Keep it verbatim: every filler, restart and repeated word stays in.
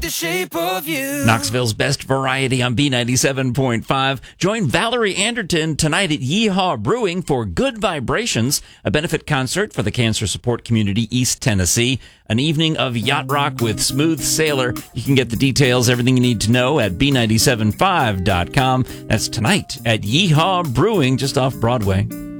the shape of you. Knoxville's best variety on B ninety-seven point five. Join Valerie Anderton tonight at Yeehaw Brewing for Good Vibrations, a benefit concert for the Cancer Support Community East Tennessee. An evening of yacht rock with Smooth Sailor. You can get the details, everything you need to know at B nine seven five dot com. That's tonight at Yeehaw Brewing just off Broadway.